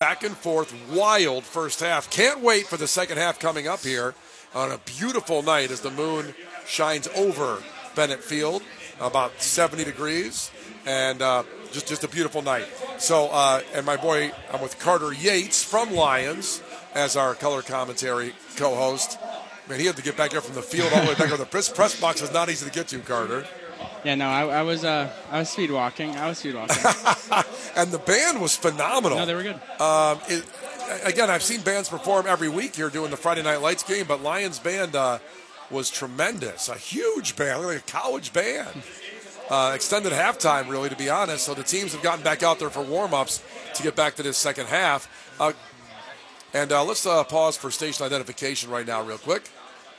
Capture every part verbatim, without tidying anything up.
back and forth, wild first half. Can't wait for the second half coming up here on a beautiful night as the moon shines over Bennett Field, about seventy degrees, and uh, just, just a beautiful night. So, uh, and my boy, I'm with Carter Yates from Lions as our color commentary co-host. Man, he had to get back there from the field all the way back there. The press, press box is not easy to get to, Carter. Yeah, no, I, I was uh, I was speed walking. I was speed walking. And the band was phenomenal. No, they were good. Um, it, again, I've seen bands perform every week here doing the Friday Night Lights game, but Lions band uh, was tremendous. A huge band, like a college band. Uh, extended halftime, really, to be honest. So the teams have gotten back out there for warm-ups to get back to this second half. Uh, and uh, let's uh, pause for station identification right now real quick.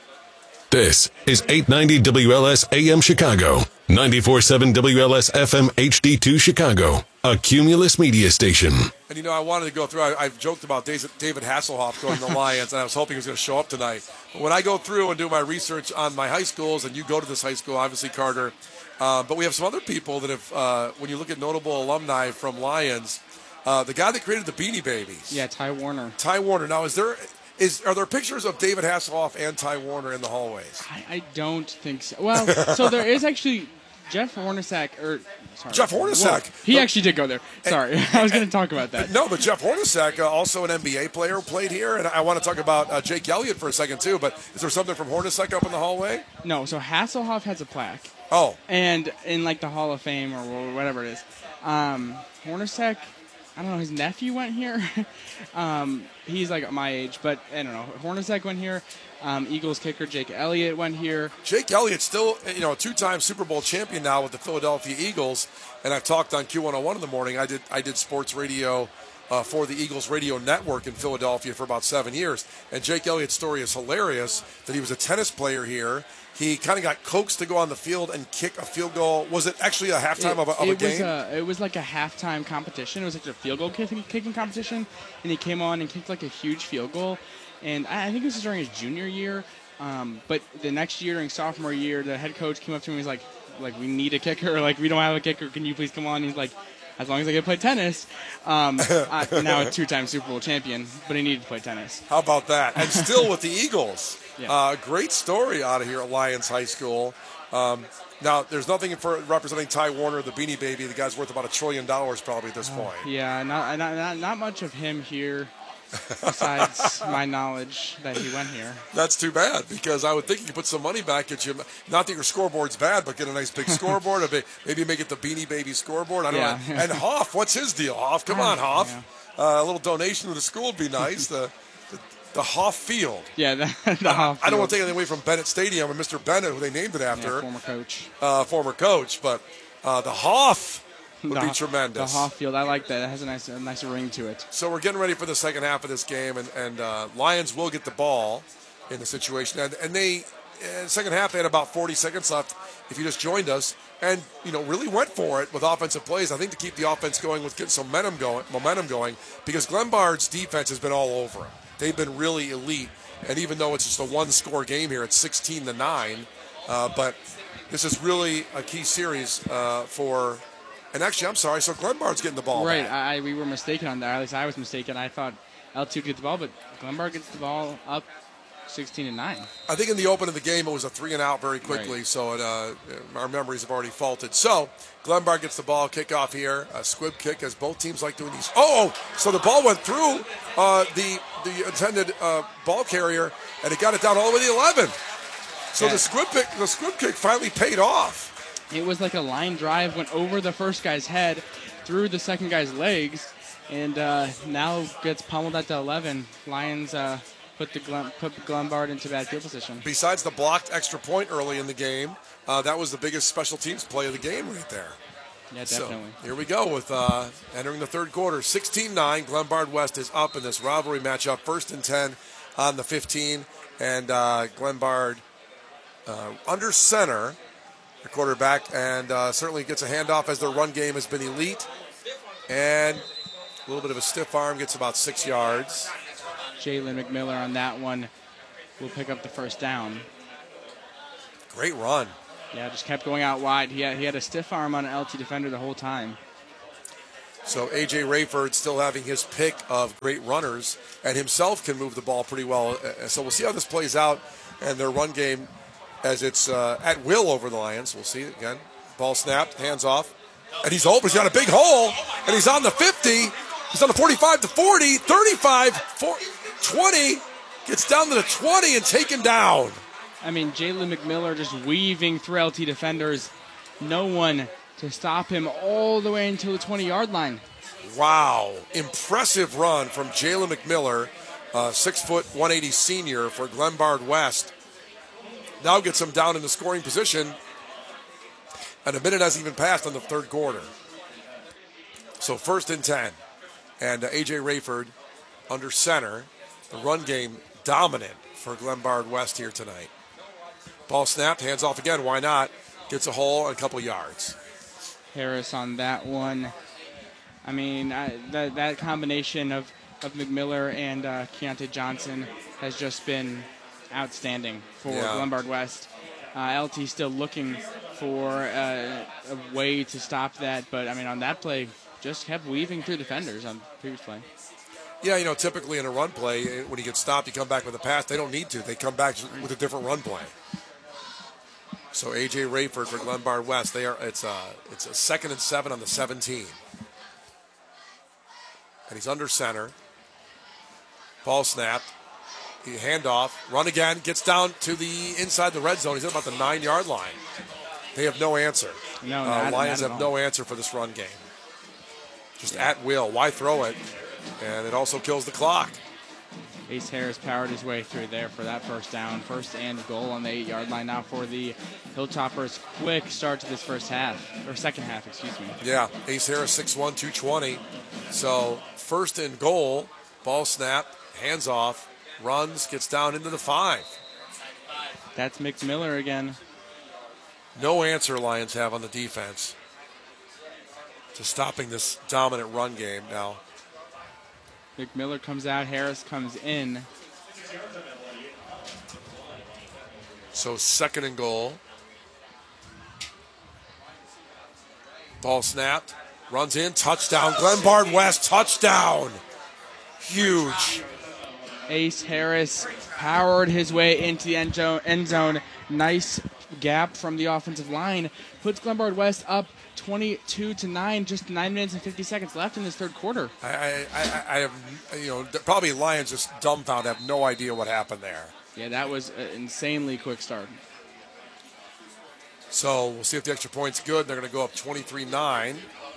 This is eight ninety W L S A M Chicago, ninety-four point seven W L S F M H D two Chicago, a Cumulus media station. And, you know, I wanted to go through, I, I've joked about David Hasselhoff going to the Lions, and I was hoping he was going to show up tonight. But when I go through and do my research on my high schools, and you go to this high school, obviously, Carter, uh, but we have some other people that have, uh, when you look at notable alumni from Lions, uh, the guy that created the Beanie Babies. Yeah, Ty Warner. Ty Warner. Now, is there... Is, are there pictures of David Hasselhoff and Ty Warner in the hallways? I, I don't think so. Well, so there is actually Jeff Hornacek, or sorry, Jeff Hornacek. Whoa, he but, actually did go there. Sorry, and, I was going to talk about that. No, but Jeff Hornacek, uh, also an N B A player, played here, and I want to talk about uh, Jake Elliott for a second too. But is there something from Hornacek up in the hallway? No, so Hasselhoff has a plaque. Oh, and in like the Hall of Fame or whatever it is, um, Hornacek. I don't know, his nephew went here. um, he's like my age, but I don't know. Hornacek went here. Um, Eagles kicker Jake Elliott went here. Jake Elliott's still, you know, a two-time Super Bowl champion now with the Philadelphia Eagles. And I've talked on Q one oh one in the morning. I did I did sports radio uh, for the Eagles radio network in Philadelphia for about seven years. And Jake Elliott's story is hilarious, that he was a tennis player here. He kind of got coaxed to go on the field and kick a field goal. Was it actually a halftime it, of a, of it a game? Was a, it was like a halftime competition. It was like a field goal kicking, kicking competition. And he came on and kicked like a huge field goal. And I, I think this was during his junior year. Um, but the next year, during sophomore year, the head coach came up to him and was like, like, we need a kicker. Like, we don't have a kicker. Can you please come on? And he's like, as long as I can play tennis. Um, I, now a two-time Super Bowl champion, but he needed to play tennis. How about that? And still with the Eagles. Yeah. Uh, great story out of here at Lions High School. Um, now, there's nothing for representing Ty Warner, the Beanie Baby. The guy's worth about a trillion dollars probably at this uh, point. Yeah, not, not not not much of him here, besides my knowledge that he went here. That's too bad, because I would think you could put some money back at you. Not that your scoreboard's bad, but get a nice big scoreboard. Or maybe make it the Beanie Baby scoreboard. I don't yeah. know. And Hoff, what's his deal? Hoff, come on, Hoff. Yeah. Uh, a little donation to the school would be nice. the The Hoff Field. Yeah, the, the Hoff Field. I don't want to take anything away from Bennett Stadium and Mister Bennett, who they named it after. Yeah, former coach. Uh, former coach. But uh, the Hoff would the, be tremendous. The Hoff Field. I like that. It has a nice, a nice ring to it. So we're getting ready for the second half of this game, and, and uh, Lions will get the ball in the situation. And, and they, in the second half, they had about forty seconds left, if you just joined us, and, you know, really went for it with offensive plays, I think, to keep the offense going, with getting some momentum going, momentum going because Glenbard's defense has been all over them. They've been really elite, and even though it's just a one-score game here, it's sixteen to nine. Uh, but this is really a key series uh, for. And actually, I'm sorry. So Glenbard's getting the ball. Right, back. I, we were mistaken on that. At least I was mistaken. I thought L two would get the ball, but Glenbard gets the ball up sixteen to nine. I think in the open of the game, it was a three and out very quickly. Right. So it, uh, our memories have already faulted. So Glenbard gets the ball, kickoff here, a squib kick, as both teams like doing these. Oh, so the ball went through uh, the the intended uh, ball carrier, and it got it down all the way to the eleven. So yeah. the squib kick, the squib kick finally paid off. It was like a line drive, went over the first guy's head, through the second guy's legs, and uh, now gets pummeled at the eleven. Lions uh, put the Glen, put Glenbard into bad field position. Besides the blocked extra point early in the game, uh, that was the biggest special teams play of the game right there. Yeah, definitely. So here we go with uh, entering the third quarter. sixteen nine, Glenbard West is up in this rivalry matchup. First and ten on the fifteen, and uh, Glenbard uh, under center, the quarterback, and uh, certainly gets a handoff as their run game has been elite. And a little bit of a stiff arm, gets about six yards. Jalen McMiller on that one will pick up the first down. Great run. Yeah, just kept going out wide. He had, he had a stiff arm on an L T defender the whole time. So A J Rayford still having his pick of great runners, and himself can move the ball pretty well. Uh, So we'll see how this plays out, and their run game as it's uh, at will over the Lions. We'll see it again. Ball snapped, hands off, and he's open. He's got a big hole, and he's on the fifty. He's on the forty-five to forty, thirty-five, forty, twenty, gets down to the twenty and taken down. I mean, Jalen McMillan just weaving through L T defenders. No one to stop him all the way until the twenty-yard line. Wow. Impressive run from Jalen McMillan, uh, six foot, one eighty senior for Glenbard West. Now gets him down in the scoring position, and a minute hasn't even passed on the third quarter. So first and ten. And uh, A J Rayford under center. The run game dominant for Glenbard West here tonight. Ball snapped, hands off again. Why not? Gets a hole and a couple yards. Harris on that one. I mean, I, that, that combination of, of McMillan and uh, Keontae Johnson has just been outstanding for Yeah. Glenbard West. Uh, L T still looking for uh, a way to stop that, but I mean, on that play, just kept weaving through defenders on the previous play. Yeah, you know, typically in a run play, when you get stopped, you come back with a pass. They don't need to. They come back with a different run play. So A J Rayford for Glenbard West. They are. It's a it's a second and seven on the seventeen, and he's under center. Ball snapped. He handoff. Run again. Gets down to the inside the red zone. He's at about the nine yard line. They have no answer. No, uh, not, Lions not have all. no answer for this run game. Just at will. Why throw it? And it also kills the clock. Ace Harris powered his way through there for that first down. First and goal on the eight-yard line now for the Hilltoppers. Quick start to this first half, or second half, excuse me. Yeah, Ace Harris, six one, two twenty. So first and goal, ball snap, hands off, runs, gets down into the five. That's McMillan again. No answer Lions have on the defense to stopping this dominant run game now. McMillan comes out, Harris comes in. So second and goal. Ball snapped, runs in, touchdown. Glenbard West, touchdown. Huge. Ace Harris powered his way into the end zone. End zone. Nice gap from the offensive line. Puts Glenbard West up twenty-two to nine. Just nine minutes and fifty seconds left in this third quarter. I, I, I, I have, you know, probably Lions just dumbfounded, have no idea what happened there. Yeah, that was an insanely quick start. So we'll see if the extra point's good. They're going to go up twenty-three nine.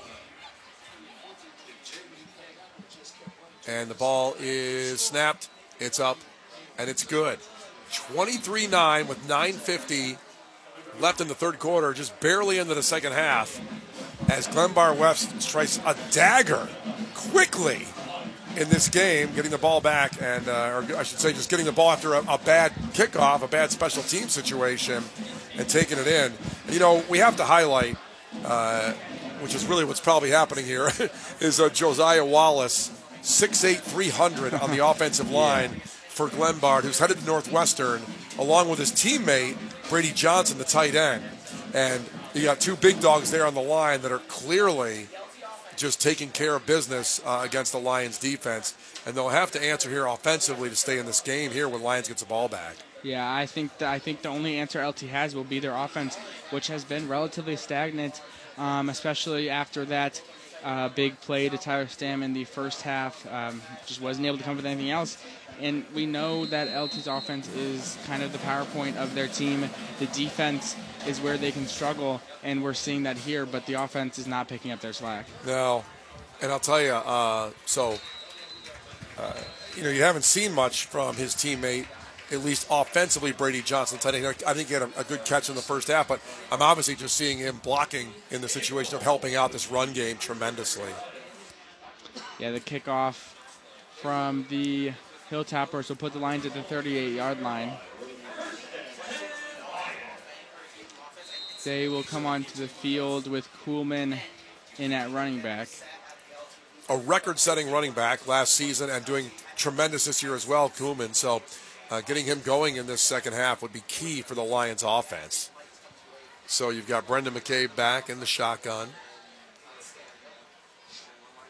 And the ball is snapped. It's up, and it's good. twenty-three nine with nine fifty left in the third quarter, just barely into the second half, as Glenbard West strikes a dagger quickly in this game, getting the ball back, and uh, or I should say just getting the ball after a, a bad kickoff, a bad special team situation, and taking it in. And, you know, we have to highlight, uh, which is really what's probably happening here, is uh, Josiah Wallace, six eight, three hundred on the offensive line yeah. for Glenbard, who's headed to Northwestern, along with his teammate, Brady Johnson, the tight end. And you got two big dogs there on the line that are clearly just taking care of business uh, against the Lions defense. And they'll have to answer here offensively to stay in this game here when Lions gets the ball back. Yeah, I think the, I think the only answer L T has will be their offense, which has been relatively stagnant, um, especially after that uh, big play to Tyler Stam in the first half. Um, just wasn't able to come up with anything else. And we know that L T's offense is kind of the power point of their team. The defense is where they can struggle, and we're seeing that here, but the offense is not picking up their slack. No. And I'll tell you, uh, so, uh, you know, you haven't seen much from his teammate, at least offensively, Brady Johnson. I think he had a, a good catch in the first half, but I'm obviously just seeing him blocking in the situation of helping out this run game tremendously. Yeah, the kickoff from the Hilltoppers will put the Lions at the thirty-eight-yard line. They will come onto the field with Kuhlman in at running back. A record-setting running back last season and doing tremendous this year as well, Kuhlman. So uh, getting him going in this second half would be key for the Lions offense. So you've got Brendan McCabe back in the shotgun.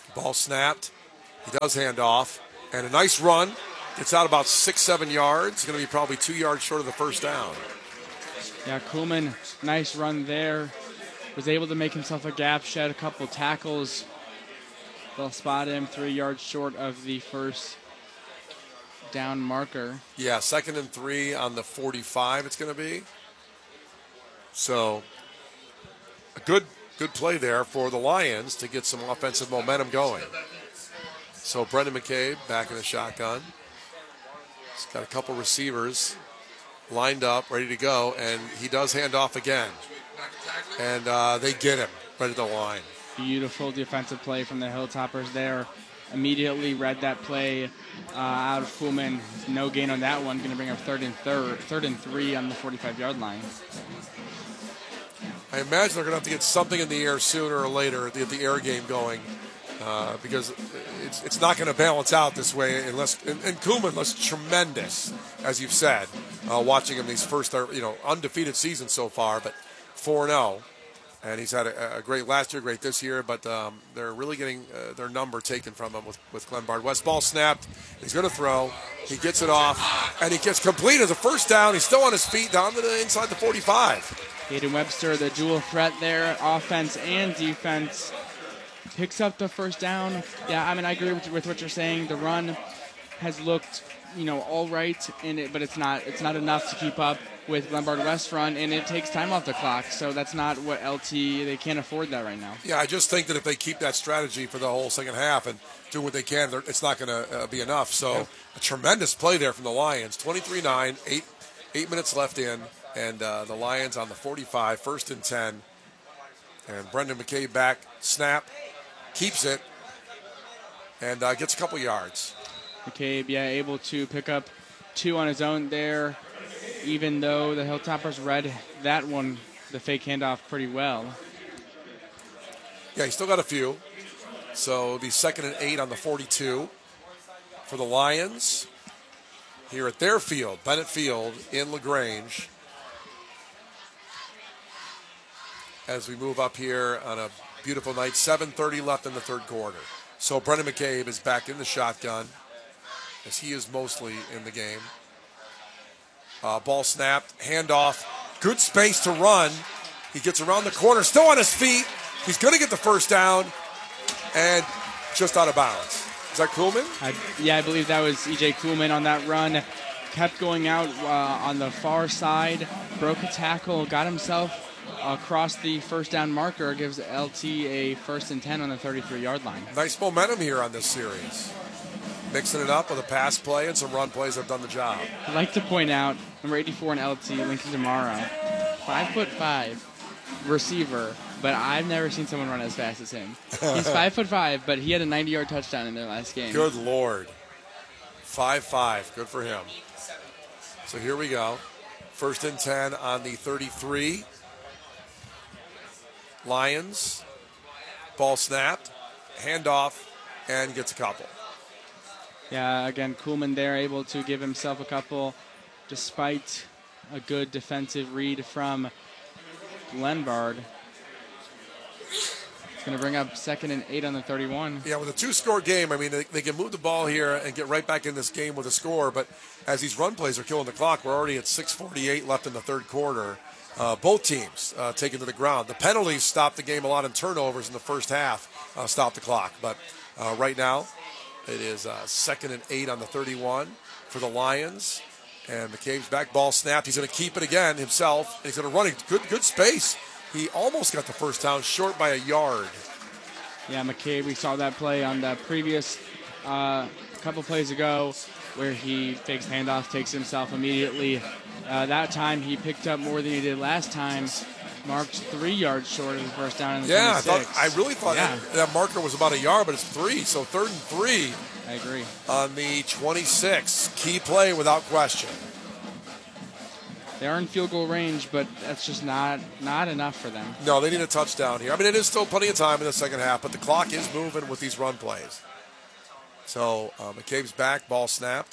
Ball snapped. He does hand off. And a nice run. Gets out about six, seven yards. Going to be probably two yards short of the first down. Yeah, Kuhlman, nice run there. Was able to make himself a gap, shed a couple tackles. They'll spot him three yards short of the first down marker. Yeah, second and three on the forty-five it's going to be. So a good good play there for the Lions to get some offensive momentum going. So Brendan McCabe back in the shotgun. He's got a couple receivers lined up, ready to go, and he does hand off again. And uh, they get him right at the line. Beautiful defensive play from the Hilltoppers there. Immediately read that play uh, out of Kuhlman. No gain on that one. Going to bring up third and third, third and three on the forty-five-yard line. I imagine they're going to have to get something in the air sooner or later to get the air game going, uh, because it's it's not going to balance out this way unless. And, and Kuhlman looks tremendous, as you've said, uh, watching him these first, you know, undefeated seasons so far, but four and oh. And he's had a, a great last year, great this year, but um, they're really getting uh, their number taken from him with, with Glenbard. West ball snapped. He's going to throw. He gets it off, and he gets complete as a first down. He's still on his feet down to the inside the forty-five. Hayden Webster, the dual threat there, offense and defense, picks up the first down. Yeah, I mean, I agree with, with what you're saying. The run has looked, you know, all right, in it, but it's not it's not enough to keep up with Glenbard West run, and it takes time off the clock. So that's not what L T, they can't afford that right now. Yeah, I just think that if they keep that strategy for the whole second half and do what they can, it's not going to uh, be enough. So yeah. A tremendous play there from the Lions. twenty-three nine, eight, eight minutes left in, and uh, the Lions on the forty-five, first and ten. And Brendan McCabe back, snap, keeps it, and uh, gets a couple yards. McCabe, yeah, able to pick up two on his own there, even though the Hilltoppers read that one, the fake handoff, pretty well. Yeah, he still got a few. So it'll be second and eight on the forty-two for the Lions here at their field, Bennett Field in LaGrange. As we move up here on a beautiful night, seven thirty left in the third quarter. So Brendan McCabe is back in the shotgun, as he is mostly in the game. Uh, ball snapped, handoff, good space to run. He gets around the corner, still on his feet. He's going to get the first down, and just out of bounds. Is that Kuhlman? I, yeah, I believe that was E J Kuhlman on that run. Kept going out uh, on the far side, broke a tackle, got himself across the first down marker, gives L T a first and ten on the thirty-three-yard line. Nice momentum here on this series. Mixing it up with a pass play and some run plays have done the job. I'd like to point out, number eighty-four in L T, Lincoln Demaro, five foot five receiver, but I've never seen someone run as fast as him. He's five foot five, but he had a ninety-yard touchdown in their last game. Good Lord. five five. Good for him. So here we go. First and ten on the thirty-three. Lions. Ball snapped. Handoff. And gets a couple. Yeah, again, Kuhlman there able to give himself a couple despite a good defensive read from Glenbard. It's going to bring up second and eight on the thirty-one. Yeah, with a two-score game, I mean, they, they can move the ball here and get right back in this game with a score, but as these run plays are killing the clock, we're already at six forty-eight left in the third quarter. Uh, both teams uh, taken to the ground. The penalties stopped the game a lot, and turnovers in the first half uh, stopped the clock. But uh, right now, it is uh, second and eight on the thirty-one for the Lions. And McCabe's back, ball snapped. He's going to keep it again himself. He's going to run it. Good, good space. He almost got the first down, short by a yard. Yeah, McCabe, we saw that play on the previous uh, couple plays ago where he fakes handoff, takes himself immediately. Uh, that time he picked up more than he did last time. Marked three yards short of the first down in the yeah, I twenty-six. thought I really thought yeah. that, that marker was about a yard, but it's three. So third and three. I agree. On the twenty-six. Key play without question. They are in field goal range, but that's just not not enough for them. No, they need a touchdown here. I mean, it is still plenty of time in the second half, but the clock is moving with these run plays. So uh, McCabe's back, ball snapped.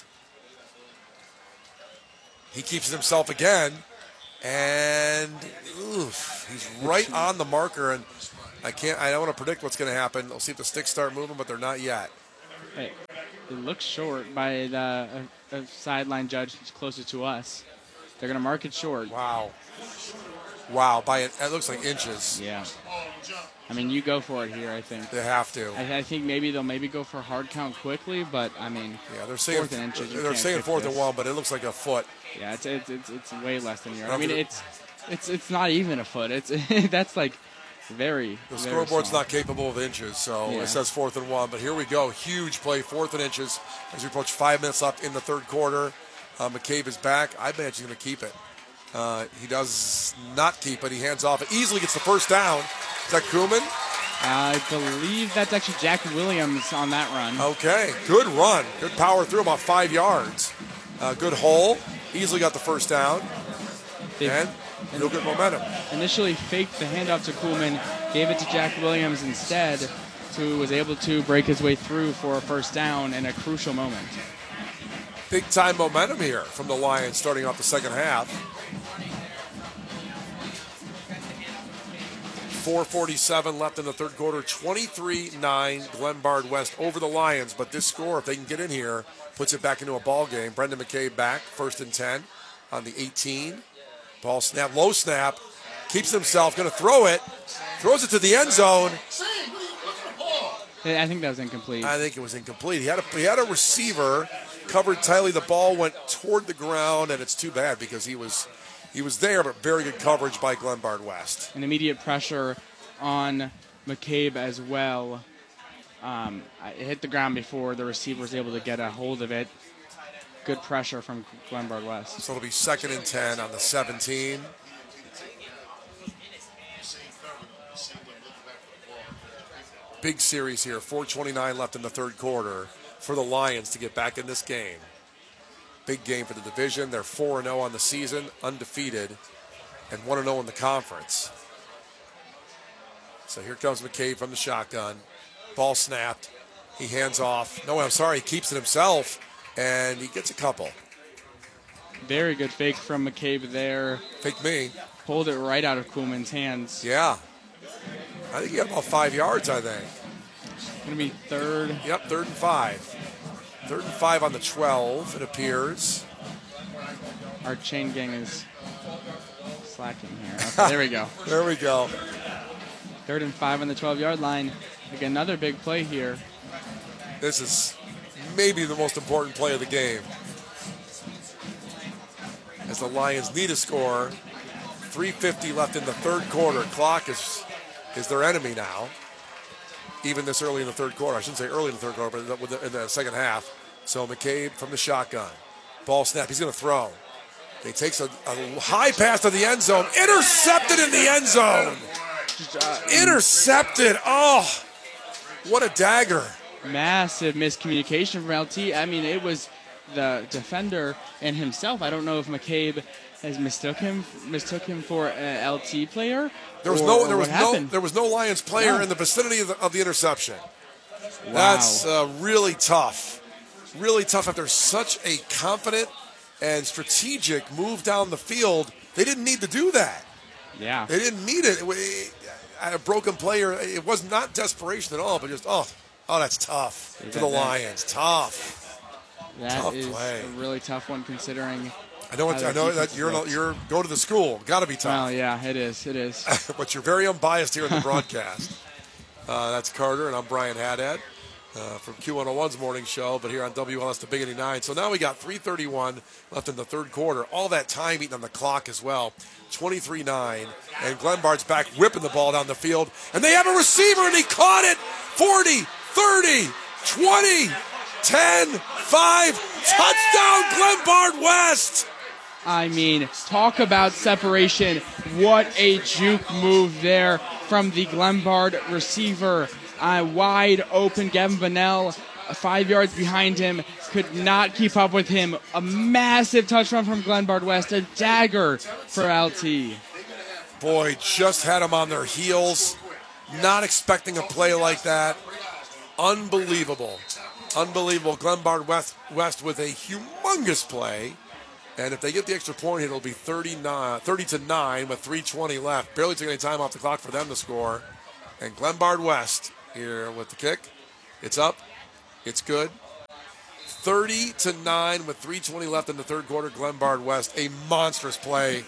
He keeps it himself again, and oof, he's right on the marker. And I can't. I don't want to predict what's going to happen. We'll see if the sticks start moving, but they're not yet. Hey, it looks short by the a, a sideline judge closest to us. They're going to mark it short. Wow. Wow. By it, it looks like inches. Yeah. I mean, you go for it here, I think. They have to. I, I think maybe they'll maybe go for a hard count quickly, but, I mean, yeah, they're saying, fourth and inches. They're saying fourth this. and one, but it looks like a foot. Yeah, it's it's it's, it's way less than a yard. I mean, it's it's it's not even a foot. It's That's, like, very, The very scoreboard's small. not capable of inches, so Yeah. it says fourth and one. But here we go. Huge play, fourth and inches, as we approach five minutes left in the third quarter. Uh, McCabe is back. I bet he's going to keep it. Uh, he does not keep it. He hands off. It easily gets the first down. Is that Kuhlman? I believe that's actually Jack Williams on that run. Okay, good run. Good power through about five yards. Uh, good hole. Easily got the first down. They and real good momentum. initially faked the handoff to Kuhlman, gave it to Jack Williams instead, who was able to break his way through for a first down in a crucial moment. Big time momentum here from the Lions starting off the second half. four forty-seven left in the third quarter, twenty-three nine Glenbard West over the Lions. But this score, if they can get in here, puts it back into a ball game. Brendan McCabe back, first and ten on the eighteen. Ball snap, low snap, keeps himself, going to throw it, throws it to the end zone. I think that was incomplete. I think it was incomplete. He had a, he had a receiver covered tightly. The ball went toward the ground, and it's too bad because he was he was there, but very good coverage by Glenbard West. An immediate pressure on McCabe as well. Um, it hit the ground before the receiver was able to get a hold of it. Good pressure from Glenbard West. So it'll be second and ten on the seventeen. Big series here, four twenty-nine left in the third quarter for the Lions to get back in this game. Big game for the division. They're four and oh on the season, undefeated, and one and oh in the conference. So here comes McCabe from the shotgun. Ball snapped. He hands off. No, I'm sorry, he keeps it himself, and he gets a couple. Very good fake from McCabe there. Fake me. Pulled it right out of Kuhlman's hands. Yeah. I think he got about five yards, I think. Going to be third. Yep, third and five. Third and five on the twelve, it appears. Our chain gang is slacking here. Okay, there we go. There we go. Third and five on the twelve-yard line. Again, another big play here. This is maybe the most important play of the game. As the Lions need a score. three fifty left in the third quarter. Clock is is their enemy now. Even this early in the third quarter. I shouldn't say early in the third quarter, but in the second half. So McCabe from the shotgun. Ball snap. He's going to throw. He takes a, a high pass to the end zone. Intercepted in the end zone. Intercepted. Oh, what a dagger. Massive miscommunication from L T. I mean, it was the defender and himself. I don't know if McCabe has mistook him mistook him for an L T player. There was or, no or there was what no happened. there was no Lions player No. in the vicinity of the, of the interception. Wow. That's uh, really tough. Really tough after such a confident and strategic move down the field. They didn't need to do that. Yeah. They didn't need it. it a broken player. It was not desperation at all, but just oh, oh, that's tough Is for that the that? Lions. Tough. That Tough is play. a really tough one considering. I know. It's, how I the know defense that you're looks. you're go to the school. Got to be tough. Well, yeah, it is. It is. But you're very unbiased here in the broadcast. uh, that's Carter, and I'm Brian Haddad uh, from Q one oh one's morning show, but here on W L S The Big eighty-nine. So now we got three thirty-one left in the third quarter. All that time eaten on the clock as well. twenty-three nine, and Glenbard's back whipping the ball down the field. And they have a receiver, and he caught it. forty, thirty, twenty, ten, five. Touchdown, Glenbard West. I mean, talk about separation. What a juke move there from the Glenbard receiver. Uh, wide open, Gavin Bunnell, uh, five yards behind him, could not keep up with him. A massive touchdown from Glenbard West, a dagger for L T. Boy, just had them on their heels. Not expecting a play like that. Unbelievable. Unbelievable. Glenbard West, West with a humongous play. And if they get the extra point, it'll be thirty-nine, thirty to nine with three twenty left. Barely took any time off the clock for them to score. And Glenbard West here with the kick. It's up. It's good. thirty to nine with three twenty left in the third quarter. Glenbard West, a monstrous play.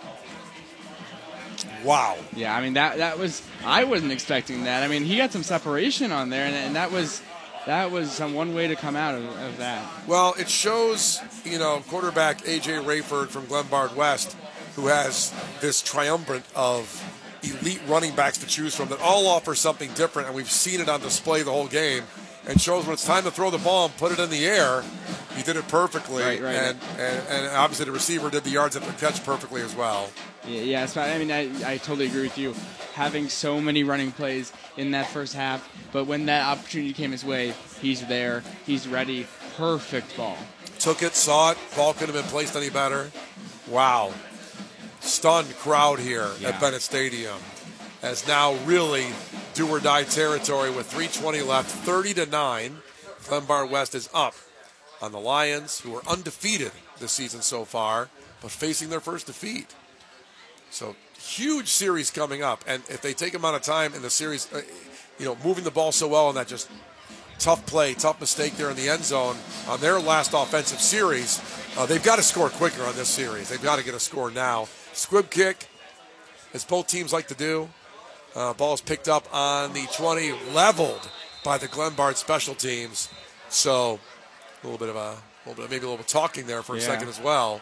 Wow. Yeah, I mean, that that was, I wasn't expecting that. I mean, he got some separation on there, and, and that was that was some one way to come out of, of that. Well, it shows, you know, quarterback A J Rayford from Glenbard West, who has this triumvirate of elite running backs to choose from that all offer something different, and we've seen it on display the whole game. And shows when it's time to throw the ball and put it in the air, he did it perfectly. Right, right. And, and, and obviously the receiver did the yards after catch perfectly as well. Yeah, yeah so, I mean, I, I totally agree with you. Having so many running plays in that first half, but when that opportunity came his way, he's there, he's ready, perfect ball. Took it, saw it, ball couldn't have been placed any better. Wow. Stunned crowd here yeah. at Bennett Stadium. As now really do or die territory with three twenty left, thirty to nine. Glenbard West is up on the Lions, who are undefeated this season so far, but facing their first defeat. So huge series coming up, and if they take amount of time in the series, uh, you know, moving the ball so well on that just tough play, tough mistake there in the end zone on their last offensive series, uh, they've got to score quicker on this series. They've got to get a score now. Squib kick, as both teams like to do. Uh, ball is picked up on the twenty, leveled by the Glenbard special teams. So a little bit of a, little bit, maybe a little talking there for a yeah. second as well.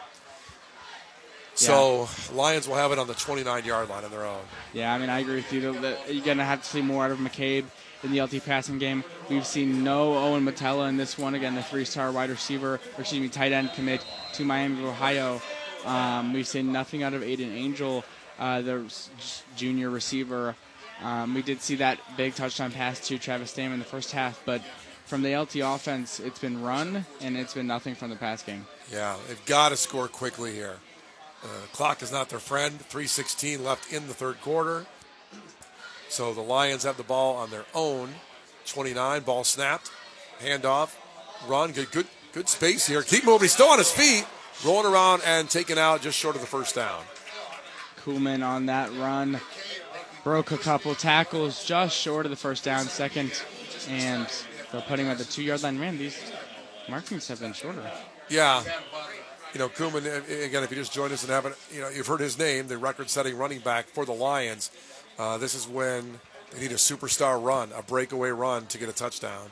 So yeah. Lions will have it on the twenty-nine-yard line on their own. Yeah, I mean, I agree with you. You're going to have to see more out of McCabe in the L T passing game. We've seen no Owen Matella in this one. Again, the three-star wide receiver, or excuse me, tight end commit to Miami of Ohio. Um, we've seen nothing out of Aiden Angel, uh, the junior receiver. Um, we did see that big touchdown pass to Travis Stamm in the first half, but from the L T offense, it's been run, and it's been nothing from the pass game. Yeah, they've got to score quickly here. Uh, clock is not their friend. three sixteen left in the third quarter. So the Lions have the ball on their own. twenty-nine, ball snapped. Handoff, run, good, good, good space here. Keep moving, he's still on his feet. Rolling around and taken out just short of the first down. Kuhlman on that run. Broke a couple tackles just short of the first down, second, and they're putting him at the two-yard line. Man, these markings have been shorter. Yeah. You know, Kuhlman, again, if you just joined us and haven't, you know, you've heard his name, the record-setting running back for the Lions. Uh, this is when they need a superstar run, a breakaway run to get a touchdown.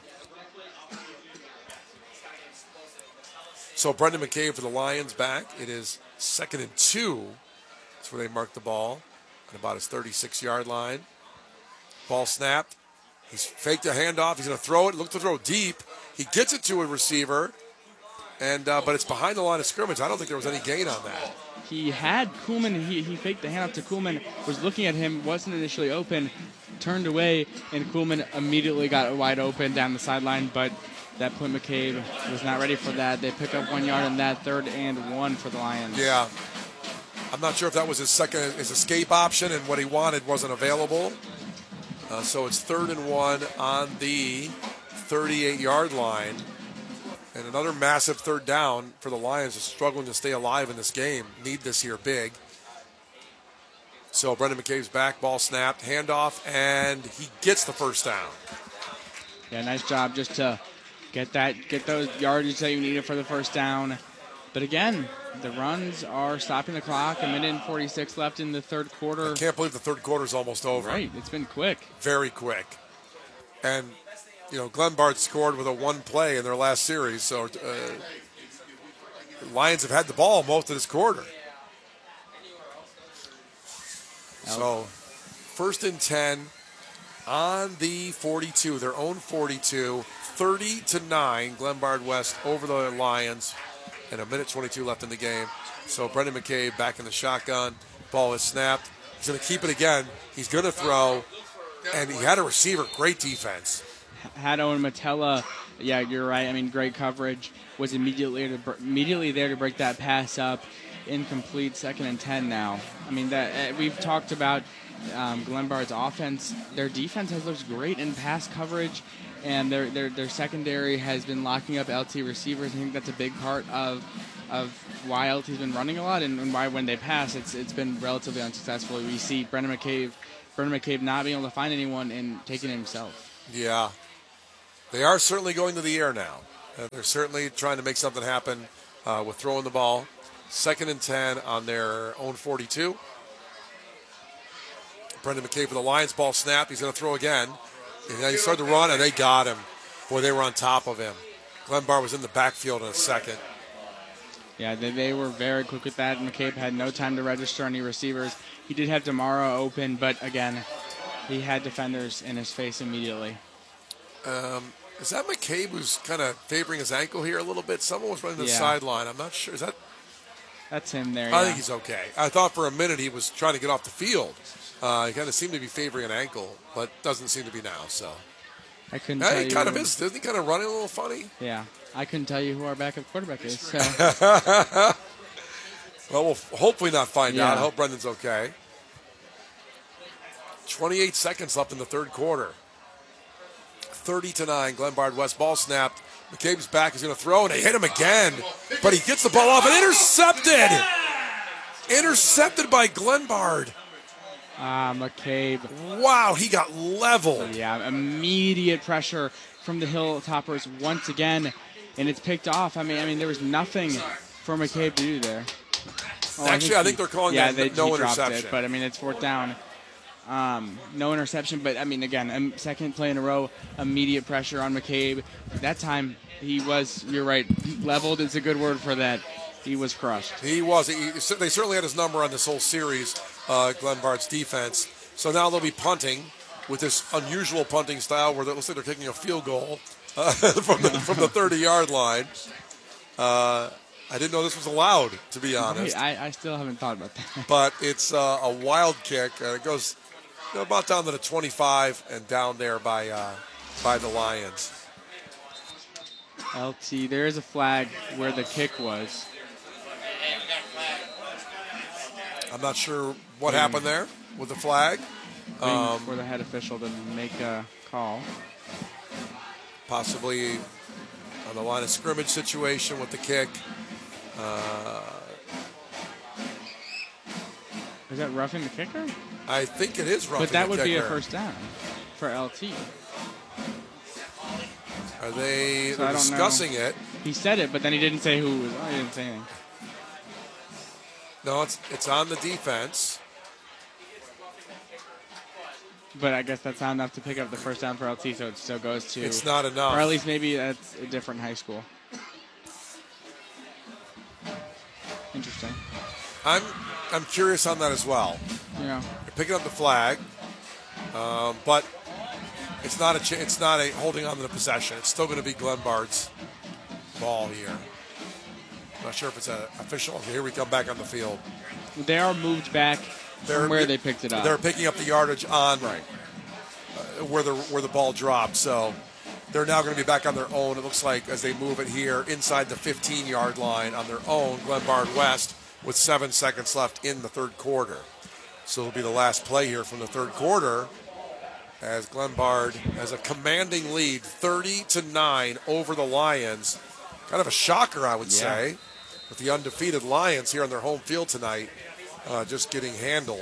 So Brendan McCabe for the Lions back. It is second and two. That's where they mark the ball at about his thirty-six-yard line. Ball snapped. He's faked a handoff. He's going to throw it. Look to throw deep. He gets it to a receiver, and uh, but it's behind the line of scrimmage. I don't think there was any gain on that. He had Kuhlman. He, he faked the handoff to Kuhlman, was looking at him, wasn't initially open, turned away, and Kuhlman immediately got wide open down the sideline, but that point McCabe was not ready for that. They pick up one yard on that, third and one for the Lions. Yeah. I'm not sure if that was his second, his escape option, and what he wanted wasn't available. Uh, so it's third and one on the thirty-eight-yard line. And another massive third down for the Lions, is struggling to stay alive in this game. Need this here big. So Brendan McCabe's back, ball snapped, handoff, and he gets the first down. Yeah, nice job just to get that, get those yardage that you needed for the first down. But again, the runs are stopping the clock. A minute and forty-six left in the third quarter. I can't believe the third quarter is almost over. Right, it's been quick. Very quick. And, you know, Glenbard scored with a one play in their last series. So uh, the Lions have had the ball most of this quarter. So first and ten on the forty-two, their own forty-two, thirty to nine. Glenbard West over the Lions, and a minute twenty-two left in the game. So Brendan McCabe back in the shotgun. Ball is snapped. He's going to keep it again. He's going to throw, and he had a receiver. Great defense. Had Owen Matella, yeah, you're right. I mean, great coverage. Was immediately to, immediately there to break that pass up. Incomplete, second and ten now. I mean, that uh, we've talked about um, Glenbard's offense. Their defense has looked great in pass coverage, and their their their secondary has been locking up L T receivers. I think that's a big part of of why L T's been running a lot, and, and why when they pass, it's it's been relatively unsuccessful. We see Brendan McCabe Brendan McCabe not being able to find anyone and taking it himself. Yeah. They are certainly going to the air now. Uh, they're certainly trying to make something happen uh, with throwing the ball. Second and ten on their own forty-two. Brendan McCabe for the Lions, ball snap. He's going to throw again. And then he started to run, and they got him. Boy, they were on top of him. Glenbard was in the backfield in a second. Yeah, they, they were very quick with that. McCabe had no time to register any receivers. He did have Demaro open, but again, he had defenders in his face immediately. Um, is that McCabe who's kind of favoring his ankle here a little bit? Someone was running the Yeah. sideline. I'm not sure. Is that? That's him there. I yeah. think he's okay. I thought for a minute he was trying to get off the field. Uh, he kind of seemed to be favoring an ankle, but doesn't seem to be now. So I couldn't yeah, tell he you. kind of is. Isn't he kind of running a little funny? Yeah, I couldn't tell you who our backup quarterback is. So Well, we'll hopefully not find Yeah. out. I hope Brendan's okay. twenty-eight seconds left in the third quarter. thirty to nine, Glenbard West, ball snapped. McCabe's back, he's going to throw, and they hit him again. But he gets the ball off and intercepted. Intercepted by Glenbard. ah, McCabe. Wow, he got leveled. Yeah, immediate pressure from the Hilltoppers once again, and it's picked off. I mean, I mean, there was nothing for McCabe to do there. Oh, Actually, I think he- they're calling yeah, that they, no he dropped interception. It, but I mean, it's fourth down. Um, no interception, but I mean, again, um, second play in a row, immediate pressure on McCabe. That time, he was, you're right, leveled is a good word for that. He was crushed. He was. He, they certainly had his number on this whole series, uh, Glenbard's defense. So now they'll be punting with this unusual punting style where it looks like they're kicking a field goal uh, from the from the thirty-yard line. Uh, I didn't know this was allowed, to be honest. Wait, I, I still haven't thought about that. But it's uh, a wild kick. Uh, it goes you know, about down to the twenty-five and down there by uh, by the Lions. L T, there is a flag where the kick was. I'm not sure what happened there with the flag. Um, for the head official to make a call. Possibly on the line of scrimmage situation with the kick. Uh, Is that roughing the kicker? I think it is roughing But that the would be a kicker. first down for L T. Are they So they're I don't discussing know. it? He said it, but then he didn't say who was. Oh, he didn't say anything. No, it's it's on the defense. But I guess that's not enough to pick up the first down for L T, so it still goes to. It's not enough. Or at least maybe that's a different high school. Interesting. I'm I'm curious on that as well. Yeah. They're picking up the flag, um, but it's not a ch- it's not a holding on to the possession. It's still going to be Glenbard's ball here. I'm not sure if it's a official. Okay, here we come back on the field. They are moved back They're, from where they picked it up. They're picking up the yardage on Right. uh, where the where the ball dropped. So they're now going to be back on their own. It looks like as they move it here inside the fifteen-yard line on their own. Glenbard West with seven seconds left in the third quarter. So it'll be the last play here from the third quarter as Glenbard has a commanding lead, thirty to nine over the Lions. Kind of a shocker, I would Yeah. say, with the undefeated Lions here on their home field tonight, uh, just getting handled.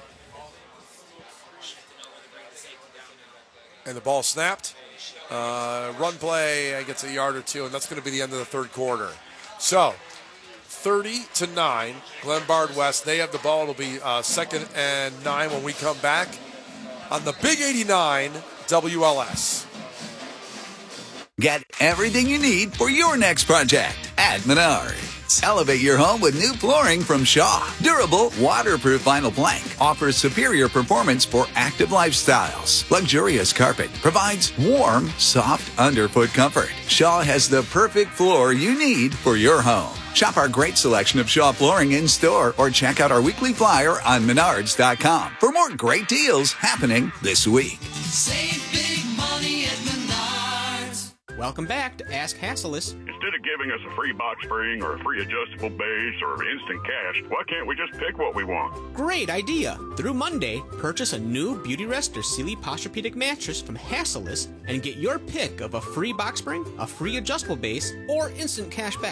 And the ball snapped. Uh, run play, gets a yard or two, and that's going to be the end of the third quarter. So, thirty to nine, Glenbard West. They have the ball. It'll be uh, second and nine when we come back on the Big eighty-nine W L S. Get everything you need for your next project at Menards. Elevate your home with new flooring from Shaw. Durable, waterproof vinyl plank offers superior performance for active lifestyles. Luxurious carpet provides warm, soft underfoot comfort. Shaw has the perfect floor you need for your home. Shop our great selection of Shaw flooring in store or check out our weekly flyer on menards dot com for more great deals happening this week. Save big money at Menards. Welcome back to Ask Hassleus. Instead of giving us a free box spring or a free adjustable base or instant cash, why can't we just pick what we want? Great idea! Through Monday, purchase a new Beautyrest or Sealy Posturepedic mattress from Hassleus and get your pick of a free box spring, a free adjustable base, or instant cash back.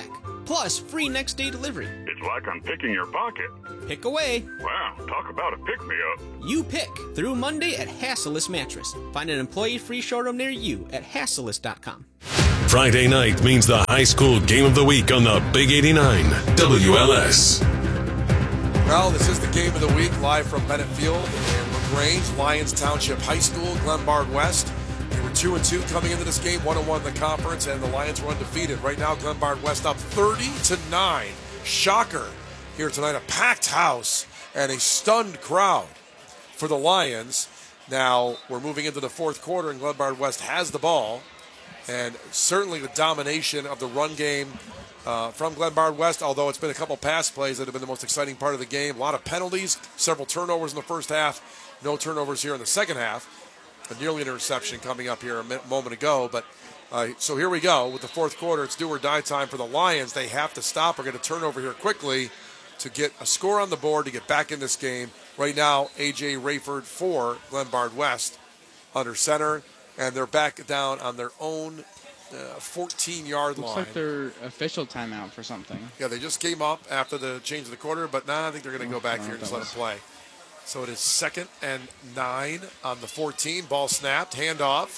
plus free next day delivery. It's like I'm picking your pocket. Pick away. Wow, talk about a pick-me-up. You pick through Monday at Hasselist Mattress. Find an employee-free showroom near you at hasselist dot com. Friday night means the high school game of the week on the Big eighty-nine W L S. Well, this is the game of the week, live from Bennett Field in LaGrange, Lyons Township High School, Glenbard West. They were two and two coming into this game, one and one in the conference, and the Lions were undefeated. Right now, Glenbard West up thirty to nine. Shocker here tonight, a packed house and a stunned crowd for the Lions. Now we're moving into the fourth quarter, and Glenbard West has the ball, and certainly the domination of the run game Uh, from Glenbard West, although it's been a couple pass plays that have been the most exciting part of the game. A lot of penalties, several turnovers in the first half, no turnovers here in the second half. A nearly interception coming up here a minute, moment ago. But uh, so here we go with the fourth quarter. It's do or die time for the Lions. They have to stop or get a turnover here quickly to get a score on the board to get back in this game. Right now, A J Rayford for Glenbard West under center, and they're back down on their own fourteen-yard line. Looks like their official timeout for something. Yeah, they just came up after the change of the quarter, but now I think they're going to go back Oh, here and just that let was- it play. So it is second and nine on the fourteen. Ball snapped, handoff.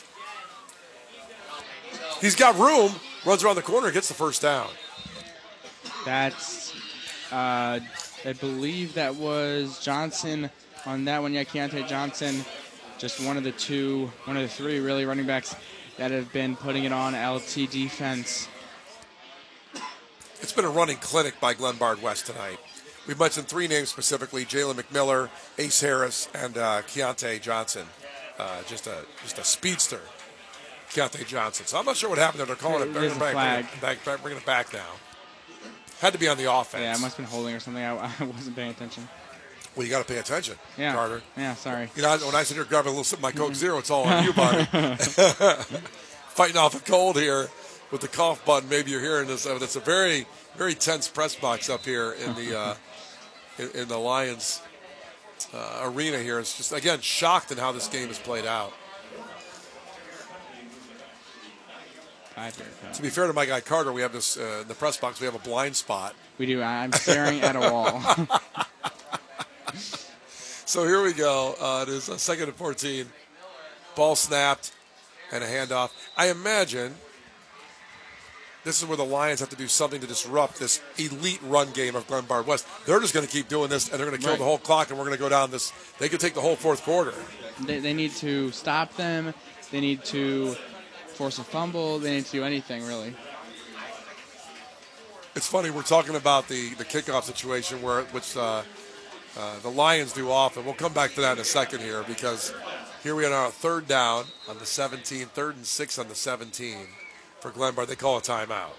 He's got room, runs around the corner, gets the first down. That's, uh, I believe that was Johnson on that one. Yeah, Keontae Johnson, just one of the two, one of the three really running backs that have been putting it on L T defense. It's been a running clinic by Glenbard West tonight. We've mentioned three names specifically: Jalen McMiller, Ace Harris, and uh, Keontae Johnson. Uh, just a just a speedster, Keontae Johnson. So I'm not sure what happened there. They're calling it, There's bringing it a back, flag. bringing it back, back, bringing it back now. Had to be on the offense. Yeah, I must have been holding or something. I, I wasn't paying attention. Well, you got to pay attention, Yeah, Carter. yeah. Sorry. You know, when I sit here grabbing a little sip of my Coke Zero, it's all on you, buddy. Fighting off a cold here with the cough button. Maybe you're hearing this. It's a very, very tense press box up here in the uh, in, in the Lions uh, arena here. It's just, again, shocked in how this game has played out. To be fair to my guy Carter, we have this uh, in the press box. We have a blind spot. We do. I'm staring at a wall. So here we go. Uh, it is a second and fourteen. Ball snapped and a handoff. I imagine this is where the Lions have to do something to disrupt this elite run game of Glenbard West. They're just going to keep doing this, and they're going to kill Right. the whole clock, and we're going to go down this. They could take the whole fourth quarter. They, they need to stop them. They need to force a fumble. They need to do anything, really. It's funny, we're talking about the, the kickoff situation, where which uh, uh, the Lions do often. We'll come back to that in a second here, because here we are on a third down on the seventeen, third and six on the seventeen for Glenbard. They call a timeout.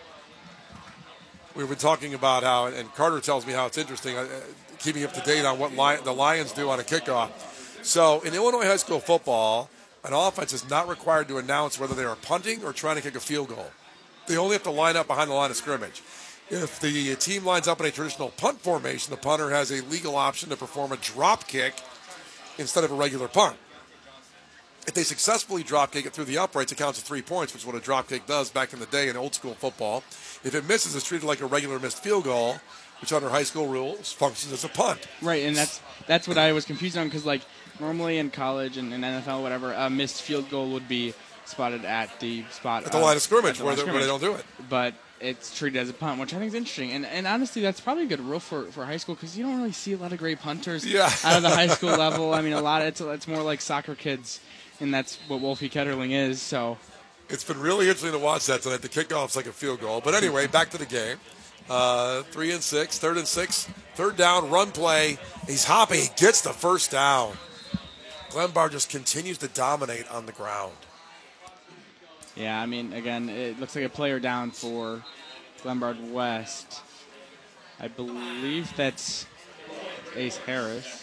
We've been talking about how, and Carter tells me how it's interesting, uh, keeping up to date on what Lion, the Lions do on a kickoff. So in Illinois high school football, an offense is not required to announce whether they are punting or trying to kick a field goal. They only have to line up behind the line of scrimmage. If the team lines up in a traditional punt formation, the punter has a legal option to perform a drop kick instead of a regular punt. If they successfully drop kick it through the uprights, it counts as three points, which is what a drop kick does back in the day in old school football. If it misses, it's treated like a regular missed field goal, which under high school rules functions as a punt. Right, and that's that's what I was confused on, because like normally in college and in N F L, whatever, a missed field goal would be spotted at the spot At the line of scrimmage, at the where, line they, of where they don't scrimmage. do it. But it's treated as a punt, which I think is interesting. And and honestly, that's probably a good rule for, for high school, because you don't really see a lot of great punters Yeah. out of the high school level. I mean, a lot. It's it's more like soccer kids, and that's what Wolfie Ketterling is. So It's been really interesting to watch that tonight. The kickoff's like a field goal. But anyway, back to the game. Uh, three and six, third and six, third down, run play. He's hopping. He gets the first down. Glenbard just continues to dominate on the ground. yeah, I mean, again, it looks like a player down for Glenbard West. I believe that's Ace Harris.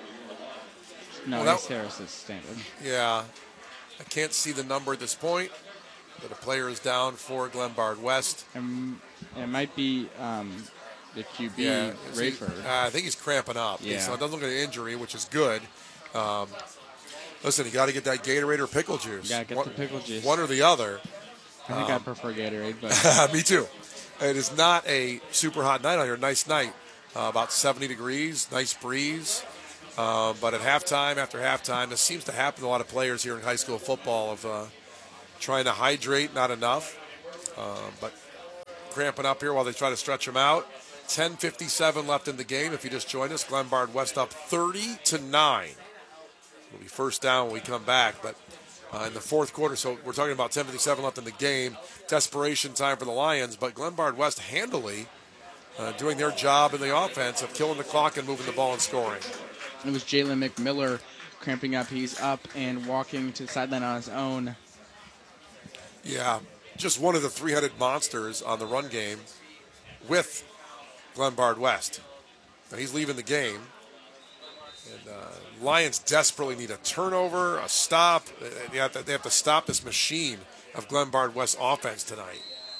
No, Well, that- Ace Harris is standard. Yeah, I can't see the number at this point, but a player is down for Glenbard West. And it might be um, the Q B, Yeah, see, Rayford. uh, I think he's cramping up. Yeah. So it doesn't look like an injury, which is good. Um, listen, you got to get that Gatorade or pickle juice. Gotta get one, the pickle juice. One or the other. I think I prefer Gatorade, but Me too. It is not a super hot night out here. Nice night. Uh, about seventy degrees, nice breeze. Uh, but at halftime, after halftime, this seems to happen to a lot of players here in high school football of uh, trying to hydrate, not enough. Uh, but cramping up here while they try to stretch them out. ten fifty-seven left in the game. If you just joined us, Glenbard West up thirty to nine. It'll be first down when we come back. But uh, in the fourth quarter, so we're talking about ten fifty-seven left in the game. Desperation time for the Lions, but Glenbard West handily uh, doing their job in the offense of killing the clock and moving the ball and scoring. It was Jalen McMiller cramping up. He's up and walking to the sideline on his own. Yeah, just one of the three-headed monsters on the run game with Glenbard West. Now he's leaving the game. And uh, Lions desperately need a turnover, a stop. They have to, they have to stop this machine of Glenbard West offense tonight.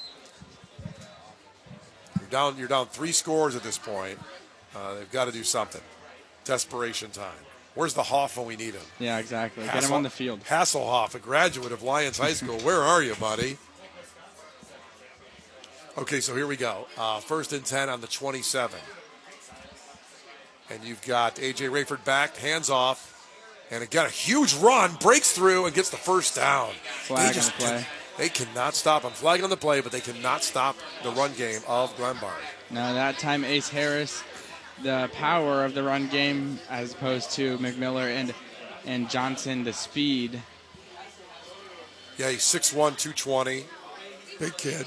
You're down, you're down three scores at this point. Uh, they've got to do something. Desperation time. Where's the Hoff when we need him? Yeah, exactly. Hassel, Get him on the field. Hasselhoff, a graduate of Lions High School. Where are you, buddy? Okay, so here we go. Uh, first and ten on the twenty-seven. And you've got A J Rayford back, hands off, and again a huge run, breaks through and gets the first down. Flag they just on the play. Can, they cannot stop him. Flag on the play, but they cannot stop the run game of Glenbard. Now that time Ace Harris, the power of the run game, as opposed to McMiller and and Johnson, the speed. Yeah, he's six one, two twenty. Big kid.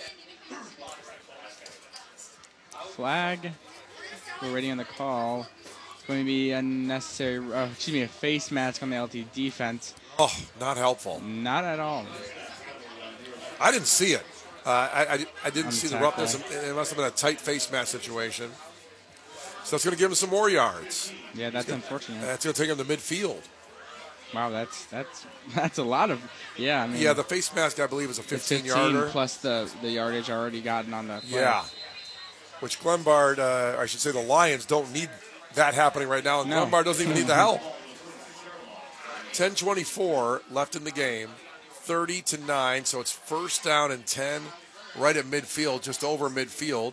Flag. We're waiting on the call. It's going to be unnecessary, uh, excuse me, a face mask on the L T defense. Oh, not helpful. Not at all. I didn't see it. Uh, I, I, I didn't On see the tackle. roughness. It must have been a tight face mask situation. So it's going to give him some more yards. Yeah, that's unfortunate. That's going to take him to midfield. Wow, that's that's that's a lot of, yeah. I mean, Yeah, the face mask, I believe, is a the fifteen-yarder. plus the, the yardage already gotten on the play. Yeah. Which Glenbard, uh, I should say the Lions, don't need that happening right now. And No. Glenbard doesn't even need the help. ten twenty-four left in the game. thirty to nine, so it's first down and ten right at midfield, just over midfield.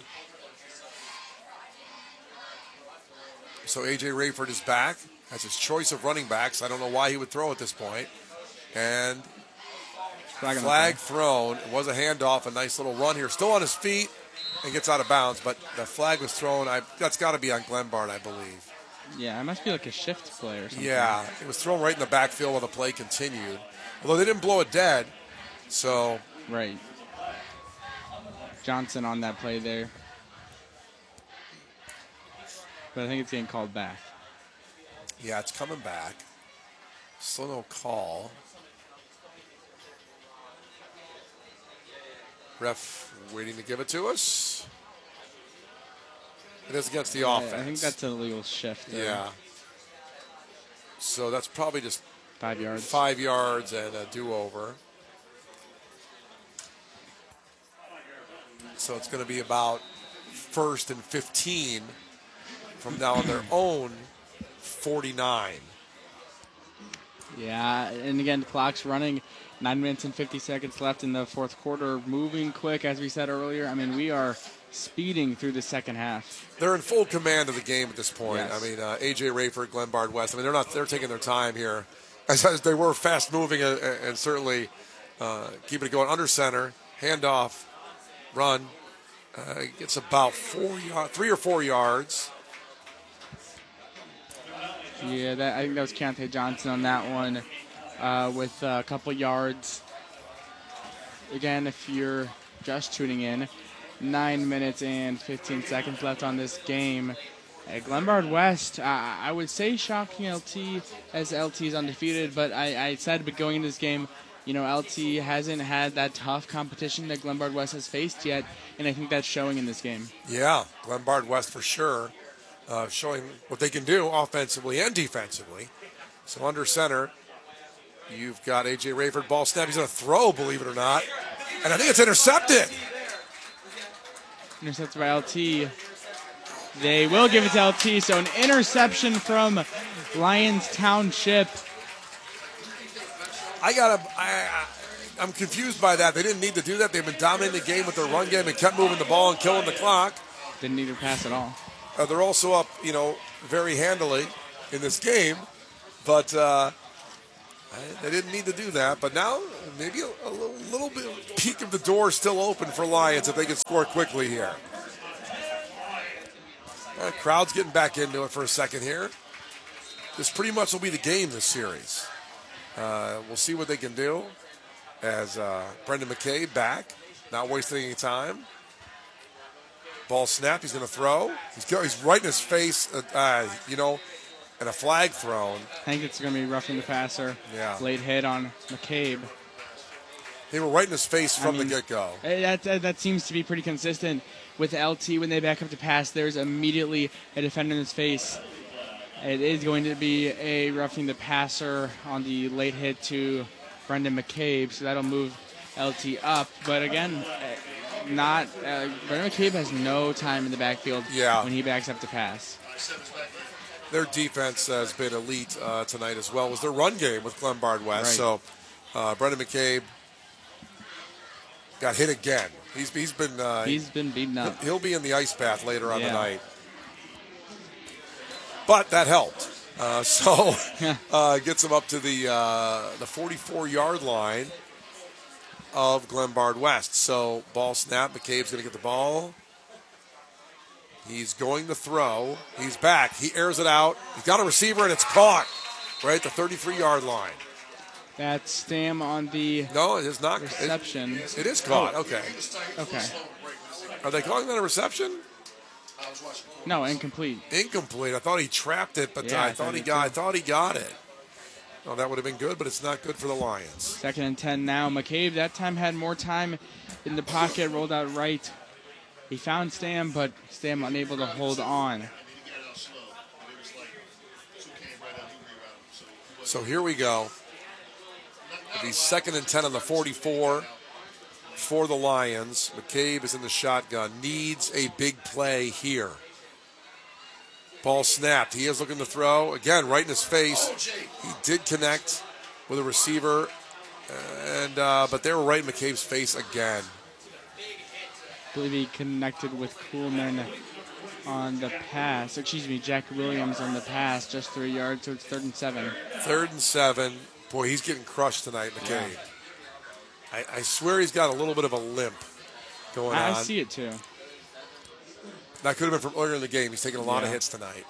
So A J Rayford is back. That's his choice of running backs. I don't know why he would throw at this point. And Flag, on the flag play. thrown. It was a handoff, a nice little run here. Still on his feet and gets out of bounds, but the flag was thrown. I, that's got to be on Glenbard, I believe. Yeah, it must be like a shift play or something. Yeah, it was thrown right in the backfield while the play continued. Although they didn't blow it dead, so Right. Johnson on that play there. But I think it's getting called back. yeah, it's coming back. Still no call. Ref waiting to give it to us. It is against the I- offense. I think that's a legal shift. there. Yeah. So that's probably just Five yards. five yards and a do-over. So it's going to be about first and fifteen from now on their own forty-nine. Yeah, and again, the clock's running. Nine minutes and fifty seconds left in the fourth quarter. Moving quick, as we said earlier. I mean, we are speeding through the second half. They're in full command of the game at this point. Yes. I mean, uh, A J Rayford, Glenbard West. I mean, they're not. They're taking their time here, as, as they were fast moving and, and certainly uh, keeping it going under center, handoff, run. Uh, gets about four yard, three or four yards. Yeah, that, I think that was Keontae Johnson on that one uh, with a couple yards. Again, if you're just tuning in, nine minutes and fifteen seconds left on this game. At Glenbard West, uh, I would say shocking L T as L T is undefeated, but I, I said but going into this game, you know, L T hasn't had that tough competition that Glenbard West has faced yet, and I think that's showing in this game. Yeah, Glenbard West for sure, uh, showing what they can do offensively and defensively. So under center, you've got A J Rayford, ball snap. He's going to throw, believe it or not, and I think it's intercepted. Intercepted by L T. They will give it to L T, so an interception from Lions Township. I gotta. I, I, I'm confused by that. They didn't need to do that. They've been dominating the game with their run game and kept moving the ball and killing the clock. Didn't need to pass at all. Uh, they're also up, you know, very handily in this game, but uh, they didn't need to do that. But now maybe a, a little, little bit peek of the door still open for Lions if they can score quickly here. Uh, crowd's getting back into it for a second here. This pretty much will be the game this series. Uh, we'll see what they can do as uh, Brendan McCabe back, not wasting any time. Ball snap, he's going to throw. He's, go, he's right in his face, uh, uh, you know, and a flag thrown. I think it's going to be roughing the passer. Yeah. Late hit on McCabe. They were right in his face from I mean, the get-go. That, that, that seems to be pretty consistent with L T when they back up to pass. There's immediately a defender in his face. It is going to be a roughing the passer on the late hit to Brendan McCabe, so that'll move L T up. But again, not uh, Brendan McCabe has no time in the backfield yeah. when he backs up to pass. Their defense has been elite uh, tonight as well. It was their run game with Glenbard West. Right. So uh, Brendan McCabe got hit again. He's he's been uh, he's been beaten up. He'll be in the ice bath later on yeah. tonight. But that helped. Uh, so uh, gets him up to the uh, the forty-four-yard line of Glenbard West. So ball snap. McCabe's going to get the ball. He's going to throw. He's back. He airs it out. He's got a receiver, and it's caught right at the thirty-three-yard line. That's Stam on the no, it is not reception. It, it is caught. Oh. Okay. Okay. Are they calling that a reception? No, incomplete. Incomplete. I thought he trapped it, but yeah, I, I thought thought he it got. too. I thought he got it. Oh, that would have been good, but it's not good for the Lions. Second and ten now. McCabe that time had more time in the pocket, rolled out right. He found Stam, but Stam unable to hold on. So here we go. It'll be second and ten on the forty-four for the Lions. McCabe is in the shotgun. Needs a big play here. Ball snapped. He is looking to throw. Again, right in his face. He did connect with a receiver, and uh, but they were right in McCabe's face again. I believe he connected with Kuhlman on the pass. Excuse me, Jack Williams on the pass, just three yards, so it's third and seven. Third and seven. Boy, he's getting crushed tonight, McCabe. Yeah. I, I swear he's got a little bit of a limp going I, on. I see it too. That could have been from earlier in the game. He's taking a lot yeah. of hits tonight.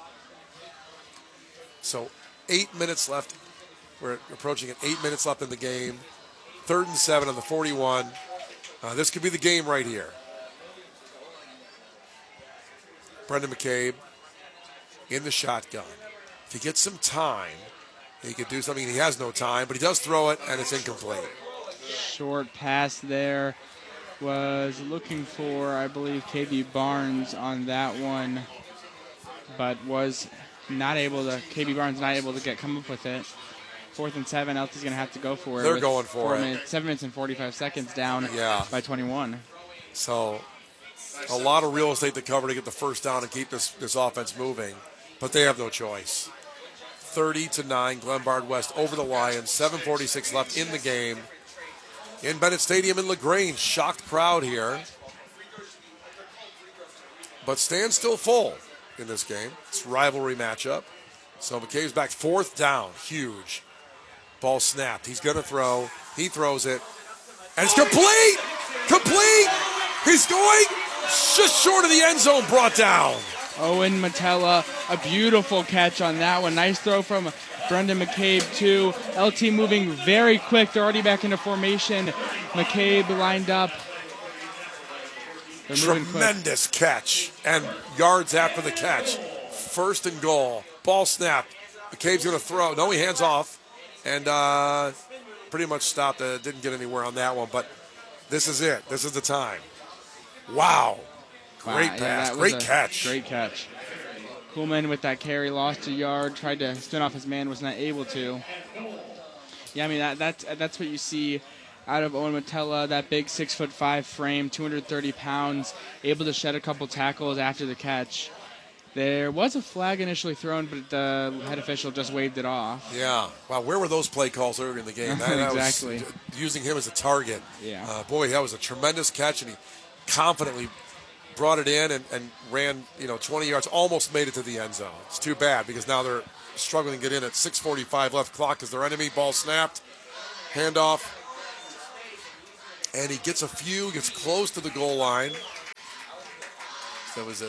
So eight minutes left. We're approaching it. Eight minutes left in the game. Third and seven on the forty-one. Uh, this could be the game right here. Brendan McCabe in the shotgun. If he gets some time, he could do something. He has no time, but he does throw it, and it's incomplete. Short pass there. Was looking for, I believe, K B Barnes on that one, but was not able to. K B Barnes not able to get come up with it. Fourth and seven. L T's going to have to go for it. They're going for it. Minutes, seven minutes and forty-five seconds down. Yeah. By twenty-one. So a lot of real estate to cover to get the first down and keep this this offense moving, but they have no choice. thirty to nine, Glenbard West over the Lions. seven forty-six left in the game. In Bennett Stadium in LaGrange, shocked crowd here. But stands still full in this game. It's a rivalry matchup. So McCabe's back, fourth down, huge. Ball snapped. He's going to throw. He throws it. And it's complete! Complete! He's going just short of the end zone, brought down. Owen Matella, a beautiful catch on that one. Nice throw from Brendan McCabe, too. L T moving very quick. They're already back into formation. McCabe lined up. They're moving quick. Tremendous catch. And yards after the catch. First and goal. Ball snap. McCabe's going to throw. No, he hands off. And uh, pretty much stopped. Uh, didn't get anywhere on that one. But this is it. This is the time. Wow. Great wow, pass. Yeah, great catch. Great catch. Kuhlman with that carry, lost a yard, tried to spin off his man, was not able to. Yeah, I mean, that, that's, that's what you see out of Owen Matella, that big six foot five frame, two hundred thirty pounds, able to shed a couple tackles after the catch. There was a flag initially thrown, but the head official just waved it off. Yeah. Wow, where were those play calls earlier in the game? That, that Exactly. was using him as a target. Yeah. Uh, boy, that was a tremendous catch, and he confidently brought it in and, and ran, you know, twenty yards, almost made it to the end zone. It's too bad because now they're struggling to get in at six forty-five left. Clock is their enemy. Ball snapped. Handoff. And he gets a few, gets close to the goal line. That was a...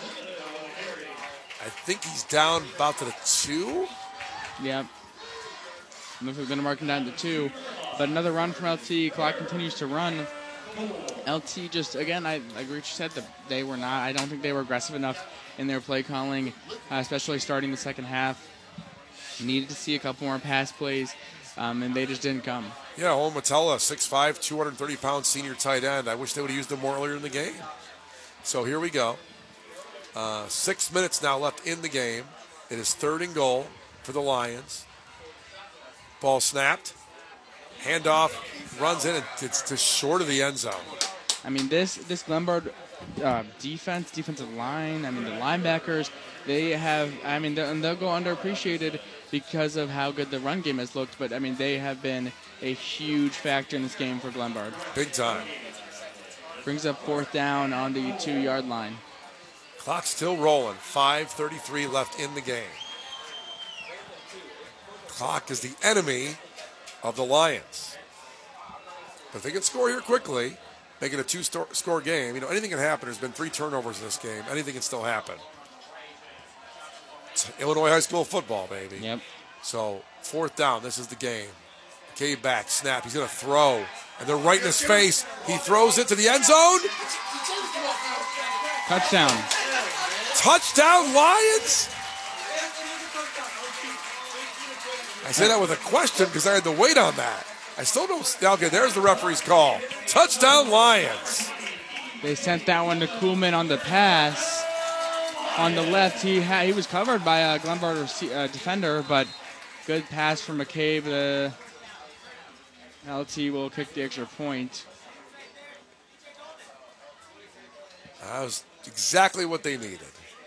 I think he's down about to the two. Yep. We're going to mark him down to two. But another run from L T. Clock continues to run. L T just, again, I, I agree with what you said, that they were not, I don't think they were aggressive enough in their play calling, uh, especially starting the second half. Needed to see a couple more pass plays, um, and they just didn't come. Yeah, Owen Matella, six five, two hundred thirty pound senior tight end. I wish they would have used him more earlier in the game. So here we go. Uh, six minutes now left in the game. It is third and goal for the Lions. Ball snapped. Handoff. Runs in and it's just short of the end zone. I mean, this this Glenbard uh, defense, defensive line, I mean, the linebackers, they have, I mean, they'll, and they'll go underappreciated because of how good the run game has looked. But, I mean, they have been a huge factor in this game for Glenbard. Big time. Brings up fourth down on the two-yard line. Clock still rolling. five thirty-three left in the game. Clock is the enemy of the Lions. But if they can score here quickly, make it a two-score game, you know, anything can happen. There's been three turnovers in this game. Anything can still happen. It's Illinois high school football, baby. Yep. So, fourth down. This is the game. McCabe back, snap. He's going to throw. And they're right in his face. He throws it to the end zone. Touchdown. Touchdown, Lions? I say that with a question because I had to wait on that. I still don't. Okay, there's the referee's call. Touchdown, Lions. They sent that one to Kuhlman on the pass. On the left, he had, he was covered by a Glenbard uh, defender, but good pass from McCabe. The L T will kick the extra point. That was exactly what they needed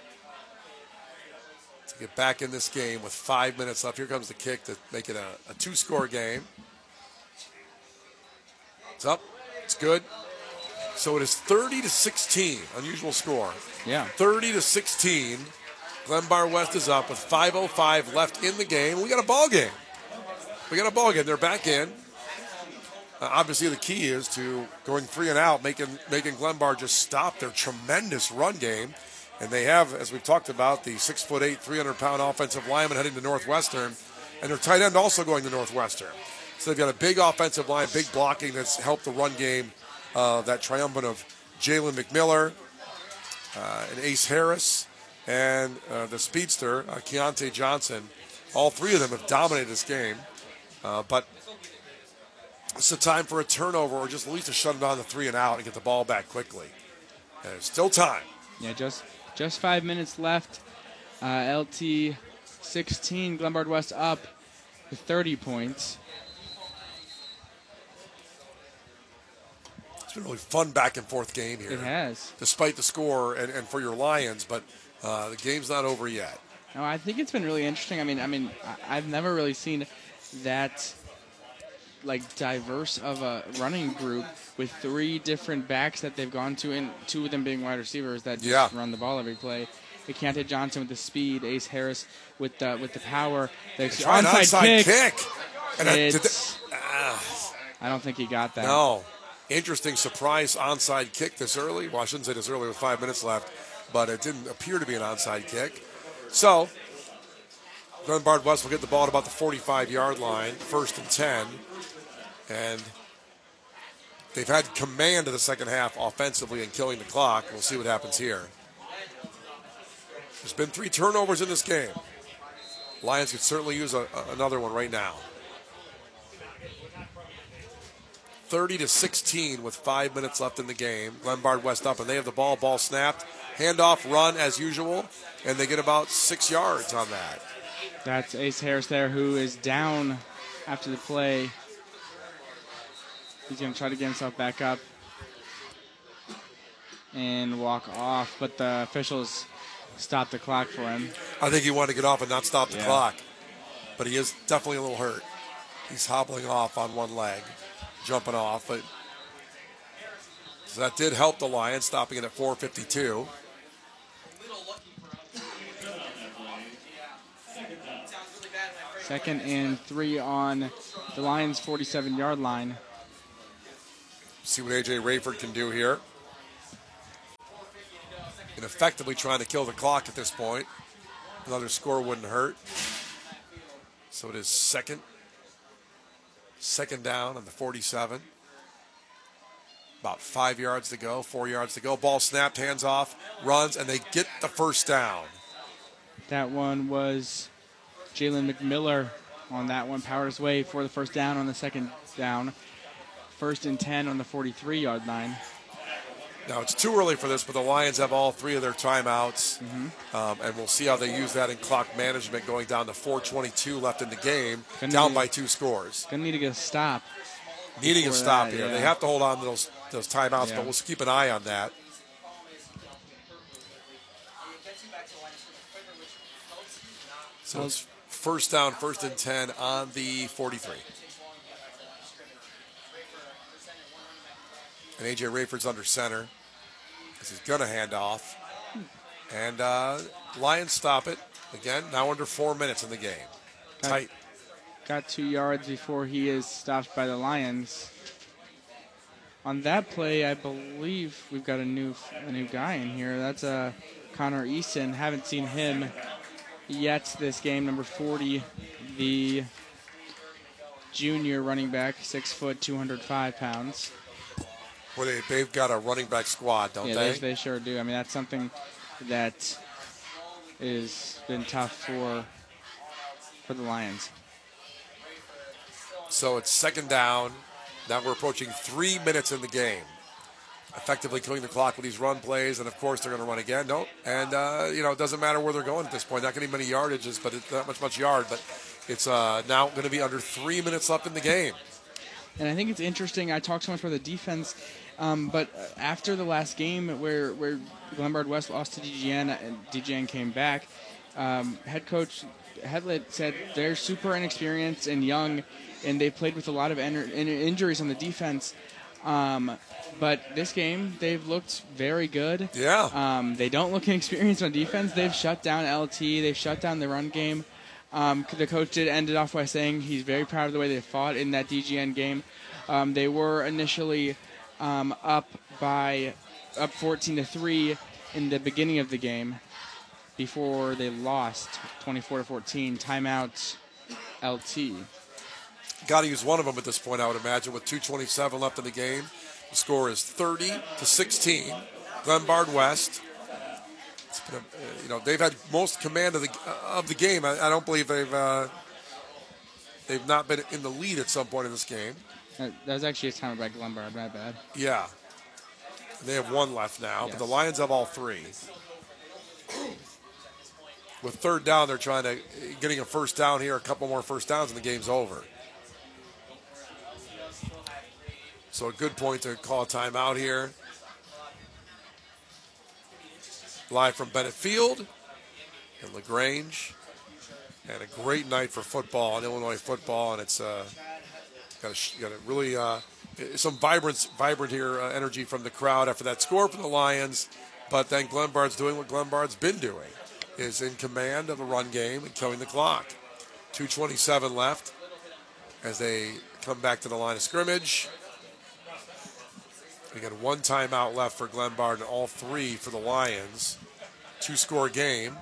to get back in this game with five minutes left. Here comes the kick to make it a, a two-score game. It's up. It's good. So it is thirty to sixteen. Unusual score. Yeah. thirty to sixteen. Glenbard West is up with five oh five left in the game. We got a ball game. We got a ball game. They're back in. Uh, obviously, the key is to going three and out, making making Glenbard just stop their tremendous run game. And they have, as we've talked about, the six foot eight, three hundred pound offensive lineman heading to Northwestern, and their tight end also going to Northwestern. So they've got a big offensive line, big blocking that's helped the run game. Uh, that triumvirate of Jalen McMiller, uh, and Ace Harris, and uh, the speedster, uh, Keontae Johnson. All three of them have dominated this game. Uh, but it's a time for a turnover or just at least to shut down the three and out and get the ball back quickly. And there's still time. Yeah, just just five minutes left. Uh, L T sixteen, Glenbard West up with thirty points. It's been a really fun back and forth game here. It has. Despite the score and, and for your Lions, but uh, the game's not over yet. No, I think it's been really interesting. I mean, I mean, I- I've never really seen that like diverse of a running group with three different backs that they've gone to, and two of them being wide receivers that just Yeah. run the ball every play. Keontae Johnson with the speed, Ace Harris with the with the power. The Try an onside onside kick. kick. And I, did It's- they- ah. I don't think he got that. No. Interesting surprise onside kick this early. Well, I shouldn't say this early with five minutes left, but it didn't appear to be an onside kick. So, Glenbard West will get the ball at about the forty-five-yard line, first and ten. And they've had command of the second half offensively and killing the clock. We'll see what happens here. There's been three turnovers in this game. Lions could certainly use a, a, another one right now. thirty to sixteen with five minutes left in the game. Glenbard West up, and they have the ball. Ball snapped. Handoff, run as usual, and they get about six yards on that. That's Ace Harris there, who is down after the play. He's going to try to get himself back up and walk off, but the officials stop the clock for him. I think he wanted to get off and not stop the Yeah. clock. But he is definitely a little hurt. He's hobbling off on one leg, jumping off. But so that did help the Lions, stopping it at four fifty-two. Second and three on the Lions' forty-seven-yard line. See what A J Rayford can do here. And effectively trying to kill the clock at this point. Another score wouldn't hurt. So it is second. Second down on the forty-seven. About five yards to go, four yards to go. Ball snapped, hands off, runs, and they get the first down. That one was Jalen McMillan on that one. Powered his way for the first down on the second down. First and ten on the forty-three-yard line. Now, it's too early for this, but the Lions have all three of their timeouts, Mm-hmm. um, and we'll see how they use that in clock management going down to four twenty-two left in the game, Gonna down need- by two scores. Gonna need to get a stop. Needing a before stop that, here. yeah. They have to hold on to those, those timeouts, Yeah. but we'll keep an eye on that. So it's first down, first and ten on the forty-three. And A J Rayford's under center because he's going to hand off. And uh, Lions stop it. Again, now under four minutes in the game. Got- Tight. Got two yards before he is stopped by the Lions. On that play, I believe we've got a new a new guy in here. That's uh, Connor Easton. Haven't seen him yet this game. Number forty, the junior running back, six foot, two hundred five pounds. Well, they, they've got a running back squad, don't Yeah, they? they, they sure do. I mean, that's something that is been tough for for the Lions. So it's second down. Now we're approaching three minutes in the game. Effectively killing the clock with these run plays, and of course they're going to run again. Nope. And, uh, you know, it doesn't matter where they're going at this point. Not getting many yardages, but it's not much, much yard. But it's uh, now going to be under three minutes left in the game. And I think it's interesting. I talked so much about the defense, um, but after the last game where where Glenbard West lost to D G N and D G N came back, um, head coach Headlet said they're super inexperienced and young, and they played with a lot of en- in- injuries on the defense. Um, but this game, they've looked very good. Yeah. Um, they don't look inexperienced on defense. They've shut down L T. They've shut down the run game. Um, the coach did end it off by saying he's very proud of the way they fought in that D G N game. Um, they were initially um, up by up fourteen to three in the beginning of the game before they lost twenty-four to fourteen. Timeout L T. Got to use one of them at this point, I would imagine, with two twenty-seven left in the game. The score is thirty to sixteen. Glenbard West. It's been a, uh, you know, they've had most command of the uh, of the game. I, I don't believe they've uh, they've not been in the lead at some point in this game. That, that was actually a timeout by Glenbard. My bad. Yeah. They have one left now, Yes. but the Lions have all three. With third down, they're trying to getting a first down here, a couple more first downs, and the game's over. So a good point to call a timeout here. Live from Bennett Field in LaGrange. And a great night for football and Illinois football, and it's uh, got a, got a really uh, some vibrant, vibrant here uh, energy from the crowd after that score from the Lions. But then Glenbard's doing what Glenbard's been doing, is in command of the run game and killing the clock. two twenty-seven left as they come back to the line of scrimmage. We got one timeout left for Glenbard and all three for the Lions. Two-score game.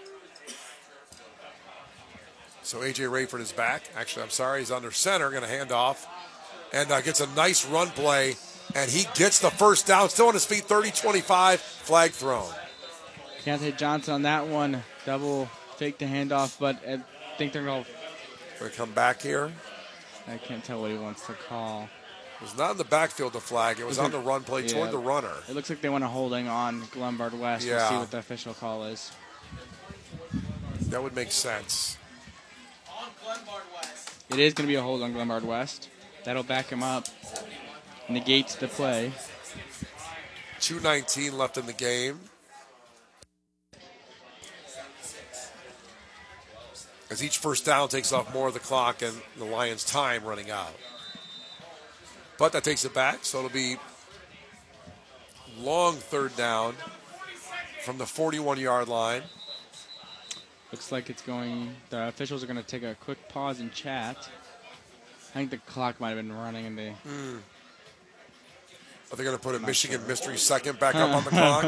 So A J Rayford is back. Actually, I'm sorry, he's under center, going to hand off. And uh, gets a nice run play, and he gets the first down. Still on his feet, thirty twenty-five, flag thrown. Keontae Johnson on that one. Double fake the handoff, but I think they're going to... Going to come back here. I can't tell what he wants to call. It was not in the backfield, the flag. It was on the run play Yeah. toward the runner. It looks like they want a holding on Glenbard West. We'll Yeah. see what the official call is. That would make sense. It is going to be a hold on Glenbard West. That'll back him up. Negate the play. two nineteen left in the game. as each first down takes off more of the clock and the Lions' time running out. But that takes it back, so it'll be long third down from the forty-one-yard line. Looks like it's going. The officials are going to take a quick pause and chat. I think the clock might have been running, and they. Mm. Are they going to put a Michigan mystery second back up on the clock?